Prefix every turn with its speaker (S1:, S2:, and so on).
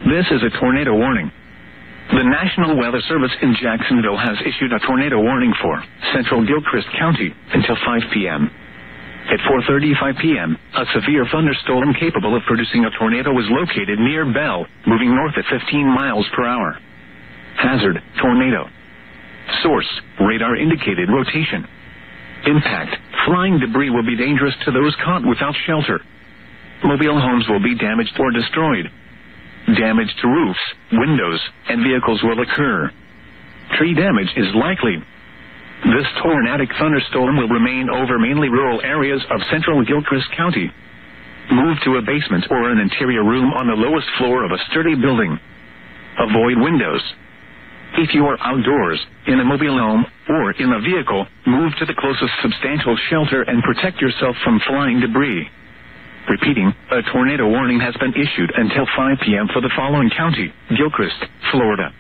S1: This is a tornado warning. The National Weather Service in Jacksonville has issued a tornado warning for central Gilchrist County until 5 p.m. At 4:35 p.m., a severe thunderstorm capable of producing a tornado was located near Bell, moving north at 15 miles per hour. Hazard, tornado. Source, radar indicated rotation. Impact, flying debris will be dangerous to those caught without shelter. Mobile homes will be damaged or destroyed. Damage to roofs, windows, and vehicles will occur. Tree damage is likely. This tornadic thunderstorm will remain over mainly rural areas of central Gilchrist County. Move to a basement or an interior room on the lowest floor of a sturdy building. Avoid windows. If you are outdoors, in a mobile home, or in a vehicle, move to the closest substantial shelter and protect yourself from flying debris. Repeating, a tornado warning has been issued until 5 p.m. for the following county: Gilchrist, Florida,